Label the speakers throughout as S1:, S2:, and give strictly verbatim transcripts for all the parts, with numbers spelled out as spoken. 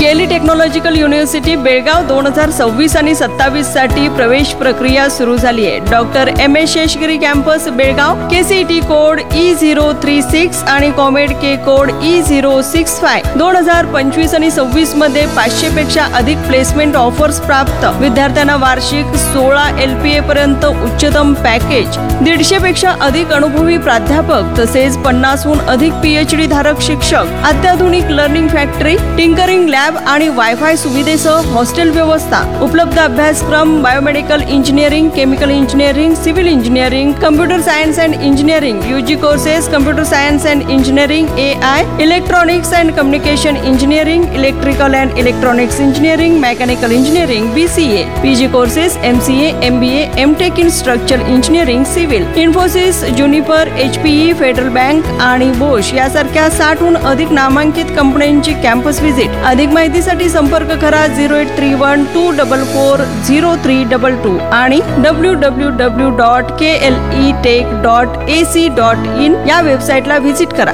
S1: केली technological university Belgaum दोन हजार सव्वीस आणि सत्तावीस साठी प्रवेश प्रक्रिया सुरू झाली आहे. Doctor M S Seshagiri campus Belgaum, KCET code ई झिरो थ्री सिक्स आणि कॉमेड के कोड ई झिरो सिक्स फाय. दोन हजार पंचवीस आणि सव्वीस मध्ये पाचशे पेक्षा अधिक प्लेसमेंट ऑफर्स प्राप्त. विद्यार्थ्यांना वार्षिक सोळा एल पी ए पर्यंत उच्चतम पॅकेज, दीडशे पेक्षा अधिक अनुभवी प्राध्यापक तसेच पन्नासहून अधिक पीएचडी धारक शिक्षक, अत्याधुनिक लर्निंग फॅक्टरी, टिंकरिंग लॅब आणि वायफाय सुविधेसह हॉस्टेल व्यवस्था. उपलब्ध अभ्यासक्रम biomedical engineering, chemical engineering, civil engineering, computer science and engineering, UG courses computer science and engineering, A I, electronics and communication engineering, electrical and electronics engineering, mechanical engineering, BCA, PG courses MCA, MBA, MTech in structural engineering, civil. Infosys, ज्युनिपर, HPE, federal bank आणि बोश यासारख्या साठहून अधिक नामांकित कंपन्यांची campus visit. अधिक माहितीसाठी संपर्क करा zero eight three one two double four zero three double two आणि डब्ल्यू डब्ल्यू डब्ल्यू डॉट के L E take dot A C dot in या वेबसाईटला व्हिजिट करा.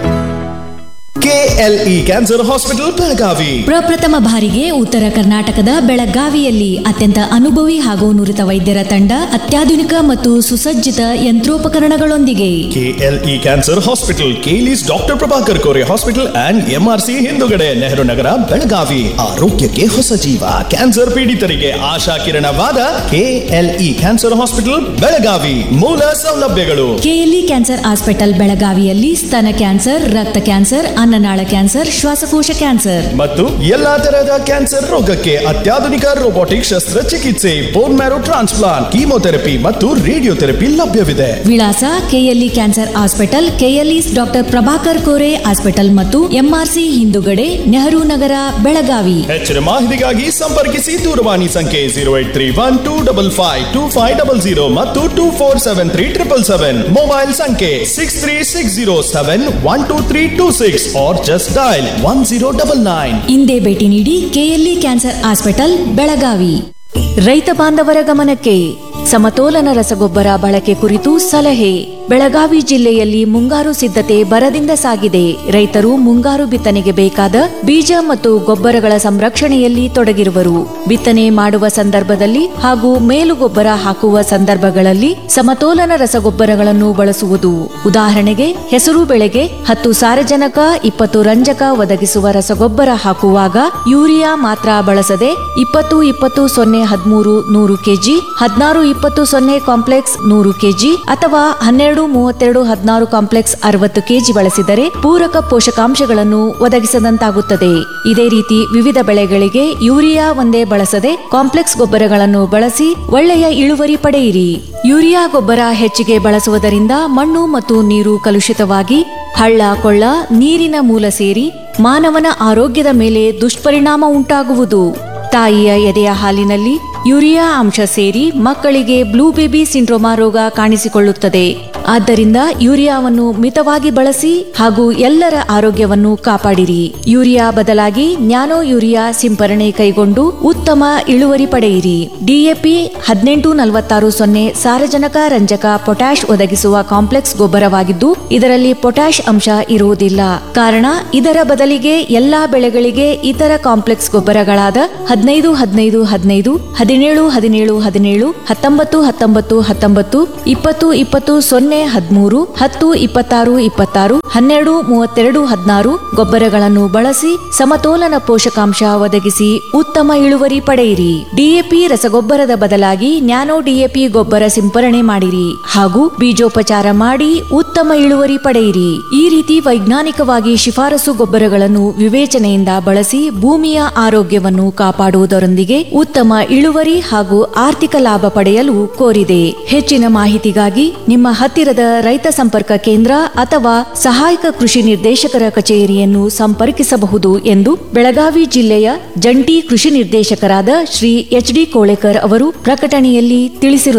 S2: ಕೆಎಲ್ಇ ಕ್ಯಾನ್ಸರ್ ಹಾಸ್ಪಿಟಲ್ ಬೆಳಗಾವಿ
S3: ಪ್ರಪ್ರಥಮ ಬಾರಿಗೆ ಉತ್ತರ ಕರ್ನಾಟಕದ ಬೆಳಗಾವಿಯಲ್ಲಿ ಅತ್ಯಂತ ಅನುಭವಿ ಹಾಗೂ ನುರಿತ ವೈದ್ಯರ ತಂಡ ಅತ್ಯಾಧುನಿಕ ಮತ್ತು ಸುಸಜ್ಜಿತ ಯಂತ್ರೋಪಕರಣಗಳೊಂದಿಗೆ.
S2: KLE cancer hospital, ಕೇಲಿಸ್ doctor Prabhakar Kore hospital and MRC ಹಿಂದುಗಡೆ, ನೆಹರು ನಗರ, ಬೆಳಗಾವಿ. ಆರೋಗ್ಯಕ್ಕೆ ಹೊಸ ಜೀವ. ಕ್ಯಾನ್ಸರ್ ಪೀಡಿತರಿಗೆ ಆಶಾ ಕಿರಣವಾದ ಕೆಎಲ್ಇ ಕ್ಯಾನ್ಸರ್ ಹಾಸ್ಪಿಟಲ್ ಬೆಳಗಾವಿ. ಮೂಲ ಸೌಲಭ್ಯಗಳು:
S3: ಕೆಎಲ್ಇ ಕ್ಯಾನ್ಸರ್ ಹಾಸ್ಪಿಟಲ್ ಬೆಳಗಾವಿಯಲ್ಲಿ ಸ್ತನ ಕ್ಯಾನ್ಸರ್, ರಕ್ತ ಕ್ಯಾನ್ಸರ್, ಅನ್ನನಾಳ ಕ್ಯಾನ್ಸರ್, ಶ್ವಾಸಕೋಶ ಕ್ಯಾನ್ಸರ್
S2: ಮತ್ತು ಎಲ್ಲಾ ತರಹದ ಕ್ಯಾನ್ಸರ್ ರೋಗಕ್ಕೆ ಅತ್ಯಾಧುನಿಕ ರೋಬೋಟಿಕ್ ಶಸ್ತ್ರಚಿಕಿತ್ಸೆ, ಬೋನ್ ಮ್ಯಾರೋ ಟ್ರಾನ್ಸ್ಪ್ಲಾಂಟ್, ಕೀಮೋಥೆರಪಿ ಮತ್ತು ರೇಡಿಯೋಥೆರಪಿ ಲಭ್ಯವಿದೆ.
S3: ವಿಳಾಸ: KLE cancer hospital, KLE doctor Prabhakar Kore hospital ಮತ್ತು ಎಂಆರ್ಸಿ ಹಿಂದುಗಡೆ, ನೆಹರು ನಗರ, ಬೆಳಗಾವಿ.
S2: ಹೆಚ್ಚಿನ ಮಾಹಿತಿಗಾಗಿ ಸಂಪರ್ಕಿಸಿ ದೂರವಾಣಿ ಸಂಖ್ಯೆ zero eight three one two double five two five double zero ಮತ್ತು two four seven three triple seven. Mobile ಸಂಖ್ಯೆ six three six zero seven one two three two six or just dial one zero nine nine.
S3: ಇಂದೇ ಭೇಟಿ ನೀಡಿ KLE cancer hospital Belagavi. ರೈತ ಬಾಂಧವರ ಗಮನಕ್ಕೆ ಸಮತೋಲನ ರಸಗೊಬ್ಬರ ಬಳಕೆ ಕುರಿತು ಸಲಹೆ. ಬೆಳಗಾವಿ ಜಿಲ್ಲೆಯಲ್ಲಿ ಮುಂಗಾರು ಸಿದ್ಧತೆ ಬರದಿಂದ ಸಾಗಿದೆ. ರೈತರು ಮುಂಗಾರು ಬಿತ್ತನೆಗೆ ಬೇಕಾದ ಬೀಜ ಮತ್ತು ಗೊಬ್ಬರಗಳ ಸಂರಕ್ಷಣೆಯಲ್ಲಿ ತೊಡಗಿರುವರು. ಬಿತ್ತನೆ ಮಾಡುವ ಸಂದರ್ಭದಲ್ಲಿ ಹಾಗೂ ಮೇಲು ಗೊಬ್ಬರ ಹಾಕುವ ಸಂದರ್ಭಗಳಲ್ಲಿ ಸಮತೋಲನ ರಸಗೊಬ್ಬರಗಳನ್ನು ಬಳಸುವುದು. ಉದಾಹರಣೆಗೆ, ಹೆಸರು ಬೆಳೆಗೆ ಹತ್ತು ಸಾರಜನಕ, ಇಪ್ಪತ್ತು ರಂಜಕ ಒದಗಿಸುವ ರಸಗೊಬ್ಬರ ಹಾಕುವಾಗ ಯೂರಿಯಾ ಮಾತ್ರ ಬಳಸದೆ ಇಪ್ಪತ್ತು ಇಪ್ಪತ್ತು ಸೊನ್ನೆ ಹದಿಮೂರು ನೂರು ಕೆಜಿ, ಹದಿನಾರು ಇಪ್ಪತ್ತು ಸೊನ್ನೆ ಕಾಂಪ್ಲೆಕ್ಸ್ ನೂರು ಕೆಜಿ ಅಥವಾ ಹನ್ನೆರಡು ಮೂವತ್ತೆರಡು ಹದಿನಾರು ಕಾಂಪ್ಲೆಕ್ಸ್ ಅರವತ್ತು ಕೆಜಿ ಬಳಸಿದರೆ ಪೂರಕ ಪೋಷಕಾಂಶಗಳನ್ನು ಒದಗಿಸದಂತಾಗುತ್ತದೆ. ಇದೇ ರೀತಿ ವಿವಿಧ ಬೆಳೆಗಳಿಗೆ ಯೂರಿಯಾ ಒಂದೇ ಬಳಸದೆ ಕಾಂಪ್ಲೆಕ್ಸ್ ಗೊಬ್ಬರಗಳನ್ನು ಬಳಸಿ ಒಳ್ಳೆಯ ಇಳುವರಿ ಪಡೆಯಿರಿ. ಯೂರಿಯಾ ಗೊಬ್ಬರ ಹೆಚ್ಚಿಗೆ ಬಳಸುವುದರಿಂದ ಮಣ್ಣು ಮತ್ತು ನೀರು ಕಲುಷಿತವಾಗಿ ಹಳ್ಳ ಕೊಳ್ಳ, ನೀರಿನ ಮೂಲ ಸೇರಿ ಮಾನವನ ಆರೋಗ್ಯದ ಮೇಲೆ ದುಷ್ಪರಿಣಾಮ ಉಂಟಾಗುವುದು. ತಾಯಿಯ ಎದೆಯ ಹಾಲಿನಲ್ಲಿ ಯೂರಿಯಾ ಅಂಶ ಸೇರಿ ಮಕ್ಕಳಿಗೆ ಬ್ಲೂ ಬೇಬಿ ಸಿಂಡ್ರೋಮಾ ರೋಗ ಕಾಣಿಸಿಕೊಳ್ಳುತ್ತದೆ. ಆದ್ದರಿಂದ ಯೂರಿಯಾವನ್ನು ಮಿತವಾಗಿ ಬಳಸಿ ಹಾಗೂ ಎಲ್ಲರ ಆರೋಗ್ಯವನ್ನು ಕಾಪಾಡಿರಿ. ಯೂರಿಯಾ ಬದಲಾಗಿ ನ್ಯಾನೋ ಯೂರಿಯಾ ಸಿಂಪರಣೆ ಕೈಗೊಂಡು ಉತ್ತಮ ಇಳುವರಿ ಪಡೆಯಿರಿ. ಡಿಎಪಿ ಹದಿನೆಂಟು ನಲವತ್ತಾರು ಸೊನ್ನೆ ಸಾರಜನಕ, ರಂಜಕ, ಪೊಟ್ಯಾಶ್ ಒದಗಿಸುವ ಕಾಂಪ್ಲೆಕ್ಸ್ ಗೊಬ್ಬರವಾಗಿದ್ದು ಇದರಲ್ಲಿ ಪೊಟ್ಯಾಶ್ ಅಂಶ ಇರುವುದಿಲ್ಲ. ಕಾರಣ, ಇದರ ಬದಲಿಗೆ ಎಲ್ಲಾ ಬೆಳೆಗಳಿಗೆ ಇತರ ಕಾಂಪ್ಲೆಕ್ಸ್ ಗೊಬ್ಬರಗಳಾದ ಹದಿನೈದು ಹದಿನೈದು ಹದಿನೈದು, ಹದಿನೇಳು ಹದಿನೇಳು ಹದಿನೇಳು, ಹತ್ತೊಂಬತ್ತು ಹತ್ತೊಂಬತ್ತು ಹತ್ತೊಂಬತ್ತು, ಇಪ್ಪತ್ತು ಇಪ್ಪತ್ತು ಸೊನ್ನೆ ಹದಿಮೂರು, ಹತ್ತು ಇಪ್ಪತ್ತಾರು ಇಪ್ಪತ್ತಾರು, ಹನ್ನೆರಡು ಮೂವತ್ತೆರಡು ಹದಿನಾರು ಗೊಬ್ಬರಗಳನ್ನು ಬಳಸಿ ಸಮತೋಲನ ಪೋಷಕಾಂಶ ಒದಗಿಸಿ ಉತ್ತಮ ಇಳುವರಿ ಪಡೆಯಿರಿ. ಡಿಎಪಿ ರಸಗೊಬ್ಬರದ ಬದಲಾಗಿ ನ್ಯಾನೋ ಡಿಎಪಿ ಗೊಬ್ಬರ ಸಿಂಪರಣೆ ಮಾಡಿರಿ ಹಾಗೂ ಬೀಜೋಪಚಾರ ಮಾಡಿ ಉತ್ತಮ ಇಳುವರಿ ಪಡೆಯಿರಿ. ಈ ರೀತಿ ವೈಜ್ಞಾನಿಕವಾಗಿ ಶಿಫಾರಸು ಗೊಬ್ಬರಗಳನ್ನು ವಿವೇಚನೆಯಿಂದ ಬಳಸಿ ಭೂಮಿಯ ಆರೋಗ್ಯವನ್ನು ಕಾಪಾಡುವುದರೊಂದಿಗೆ ಉತ್ತಮ ಇಳುವರಿ ಹಾಗೂ ಆರ್ಥಿಕ ಲಾಭ ಪಡೆಯಲು ಕೋರಿದೆ. ಹೆಚ್ಚಿನ ಮಾಹಿತಿಗಾಗಿ ನಿಮ್ಮ ಹತ್ತಿರದ ರೈತ ಸಂಪರ್ಕ ಕೇಂದ್ರ ಅಥವಾ ಸಹಾಯಕ ಕೃಷಿ ನಿರ್ದೇಶಕರ ಕಚೇರಿಯನ್ನು ಸಂಪರ್ಕಿಸಬಹುದು ಎಂದು ಬೆಳಗಾವಿ ಜಿಲ್ಲೆಯ ಜಂಟಿ ಕೃಷಿ ನಿರ್ದೇಶಕರಾದ ಶ್ರೀ ಎಚ್ ಡಿ ಕೋಳೆಕರ್ ಅವರು ಪ್ರಕಟಣೆಯಲ್ಲಿ ತಿಳಿಸಿರುತ್ತಾರೆ.